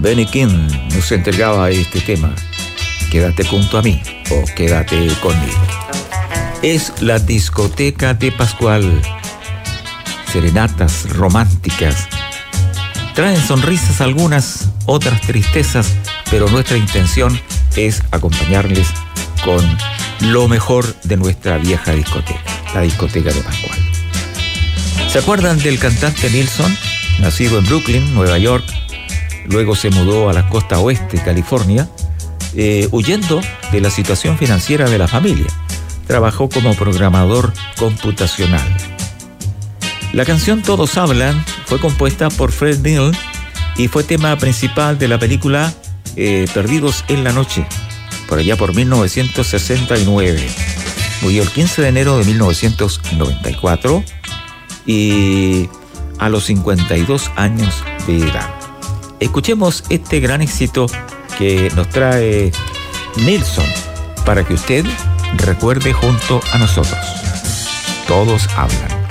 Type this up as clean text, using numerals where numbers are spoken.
Benny King nos entregaba este tema, Quédate junto a mí o Quédate conmigo. Es la discoteca de Pascual. Serenatas románticas. Traen sonrisas algunas, otras tristezas, pero nuestra intención es acompañarles con lo mejor de nuestra vieja discoteca, la discoteca de Pascual. ¿Se acuerdan del cantante Nilsson? Nacido en Brooklyn, Nueva York, luego se mudó a la costa oeste, California, huyendo de la situación financiera de la familia. Trabajó como programador computacional. La canción Todos Hablan fue compuesta por Fred Neil y fue tema principal de la película Perdidos en la Noche, por allá por 1969. Murió el 15 de enero de 1994 y a los 52 años de edad. Escuchemos este gran éxito que nos trae Nilsson para que usted recuerde junto a nosotros. Todos hablan.